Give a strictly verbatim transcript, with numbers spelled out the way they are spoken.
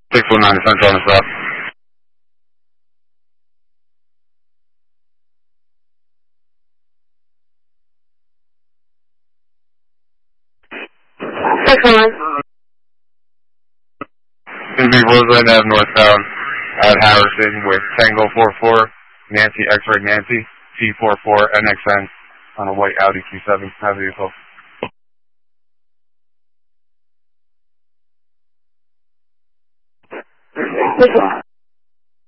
six one nine Central on the stop. six one nine. Going to be Roseland Ave northbound at Harrison with Tango four four, Nancy X-Ray Nancy, T four four N X N on a white Audi Q seven. Have a vehicle.